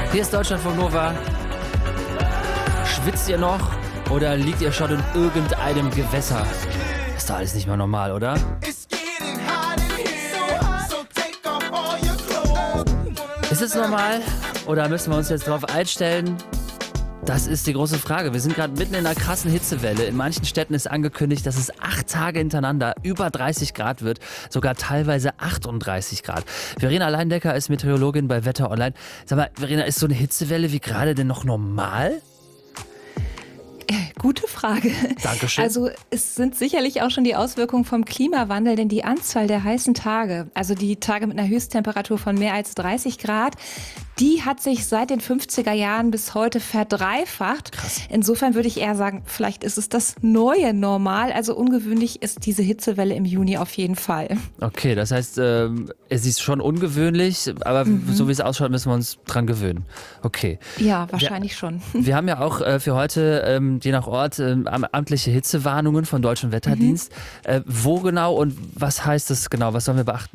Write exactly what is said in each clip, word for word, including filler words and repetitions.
Hier ist Deutschlandfunk Nova. Schwitzt ihr noch oder liegt ihr schon in irgendeinem Gewässer? Ist doch alles nicht mehr normal, oder? Ist es normal oder müssen wir uns jetzt darauf einstellen? Das ist die große Frage. Wir sind gerade mitten in einer krassen Hitzewelle. In manchen Städten ist angekündigt, dass es acht Tage hintereinander über dreißig Grad wird, sogar teilweise achtunddreißig Grad. Verena Leindecker ist Meteorologin bei Wetter Online. Sag mal, Verena, ist so eine Hitzewelle wie gerade denn noch normal? Gute Frage. Dankeschön. Also es sind sicherlich auch schon die Auswirkungen vom Klimawandel, denn die Anzahl der heißen Tage, also die Tage mit einer Höchsttemperatur von mehr als dreißig Grad, die hat sich seit den fünfziger Jahren bis heute verdreifacht. Krass. Insofern würde ich eher sagen, vielleicht ist es das neue Normal. Also ungewöhnlich ist diese Hitzewelle im Juni auf jeden Fall. Okay, das heißt, ähm, es ist schon ungewöhnlich, aber mhm. so wie es ausschaut, müssen wir uns dran gewöhnen. Okay. Ja, wahrscheinlich wir, schon. Wir haben ja auch äh, für heute, ähm, je nach Ort, äh, amtliche Hitzewarnungen vom Deutschen Wetterdienst. Mhm. Äh, wo genau und was heißt das genau? Was sollen wir beachten?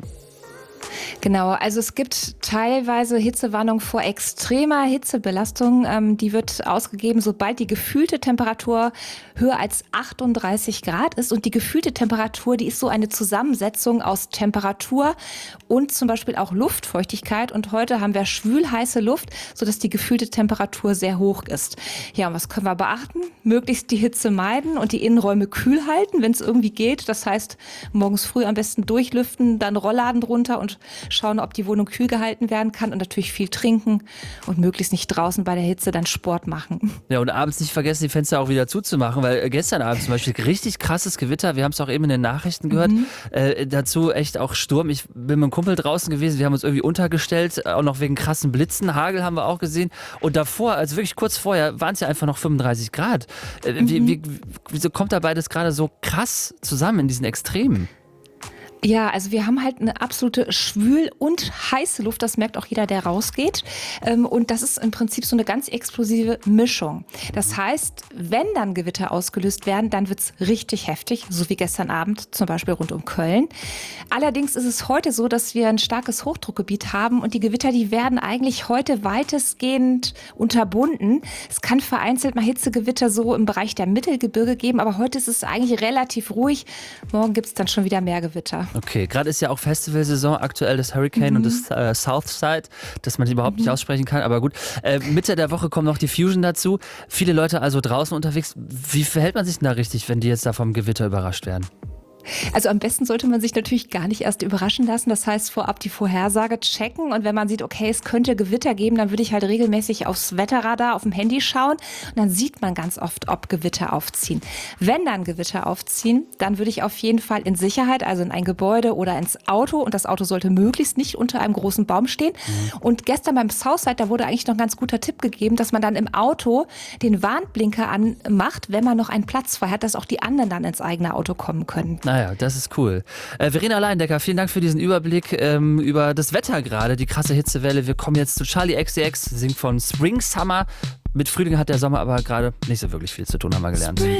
Genau, also es gibt teilweise Hitzewarnung vor extremer Hitzebelastung. Ähm, die wird ausgegeben, sobald die gefühlte Temperatur höher als achtunddreißig Grad ist. Und die gefühlte Temperatur, die ist so eine Zusammensetzung aus Temperatur und zum Beispiel auch Luftfeuchtigkeit. Und heute haben wir schwülheiße Luft, sodass die gefühlte Temperatur sehr hoch ist. Ja, und was können wir beachten? Möglichst die Hitze meiden und die Innenräume kühl halten, wenn es irgendwie geht. Das heißt, morgens früh am besten durchlüften, dann Rollladen drunter und schauen, ob die Wohnung kühl gehalten werden kann und natürlich viel trinken und möglichst nicht draußen bei der Hitze dann Sport machen. Ja, und abends nicht vergessen, die Fenster auch wieder zuzumachen, weil gestern Abend zum Beispiel richtig krasses Gewitter, wir haben es auch eben in den Nachrichten gehört, mhm. äh, dazu echt auch Sturm. Ich bin mit einem Kumpel draußen gewesen, wir haben uns irgendwie untergestellt, auch noch wegen krassen Blitzen, Hagel haben wir auch gesehen und davor, also wirklich kurz vorher, waren es ja einfach noch fünfunddreißig Grad. Äh, mhm. wie, wie, wieso kommt da beides gerade so krass zusammen in diesen Extremen? Ja, also wir haben halt eine absolute schwül- und heiße Luft, das merkt auch jeder, der rausgeht. Und das ist im Prinzip so eine ganz explosive Mischung. Das heißt, wenn dann Gewitter ausgelöst werden, dann wird's richtig heftig, so wie gestern Abend zum Beispiel rund um Köln. Allerdings ist es heute so, dass wir ein starkes Hochdruckgebiet haben und die Gewitter, die werden eigentlich heute weitestgehend unterbunden. Es kann vereinzelt mal Hitzegewitter so im Bereich der Mittelgebirge geben, aber heute ist es eigentlich relativ ruhig. Morgen gibt's dann schon wieder mehr Gewitter. Okay, gerade ist ja auch Festivalsaison aktuell, das Hurricane mhm. und das äh, Southside, dass man überhaupt mhm. nicht aussprechen kann, aber gut. Äh, Mitte der Woche kommt noch die Fusion dazu. Viele Leute also draußen unterwegs. Wie verhält man sich denn da richtig, wenn die jetzt da vom Gewitter überrascht werden? Also am besten sollte man sich natürlich gar nicht erst überraschen lassen. Das heißt, vorab die Vorhersage checken. Und wenn man sieht, okay, es könnte Gewitter geben, dann würde ich halt regelmäßig aufs Wetterradar auf dem Handy schauen. Und dann sieht man ganz oft, ob Gewitter aufziehen. Wenn dann Gewitter aufziehen, dann würde ich auf jeden Fall in Sicherheit, also in ein Gebäude oder ins Auto. Und das Auto sollte möglichst nicht unter einem großen Baum stehen. Mhm. Und gestern beim Southside, da wurde eigentlich noch ein ganz guter Tipp gegeben, dass man dann im Auto den Warnblinker anmacht, wenn man noch einen Platz frei hat, dass auch die anderen dann ins eigene Auto kommen können. Naja, das ist cool. Äh, Verena Leindecker, vielen Dank für diesen Überblick ähm, über das Wetter gerade, die krasse Hitzewelle. Wir kommen jetzt zu Charli X C X, singt von Spring Summer. Mit Frühling hat der Sommer aber gerade nicht so wirklich viel zu tun, haben wir gelernt.